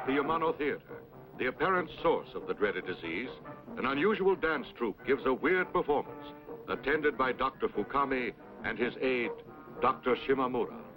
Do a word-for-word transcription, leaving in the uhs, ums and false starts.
the Yamano Theater, the apparent source of the dreaded disease, an unusual dance troupe gives a weird performance, attended by Doctor Fukami and his aide, Doctor Shimamura.